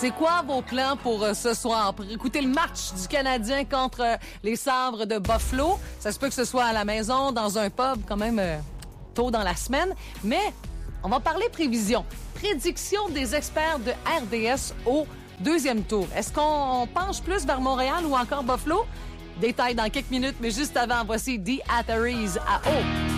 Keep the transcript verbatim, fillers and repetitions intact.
C'est quoi vos plans pour euh, ce soir? Pour écouter le match du Canadien contre euh, les Sabres de Buffalo. Ça se peut que ce soit à la maison, dans un pub, quand même euh, tôt dans la semaine. Mais on va parler prévision. Prédiction des experts de R D S au deuxième tour. Est-ce qu'on penche plus vers Montréal ou encore Buffalo? Détails dans quelques minutes, mais juste avant, voici The Atterrees à O.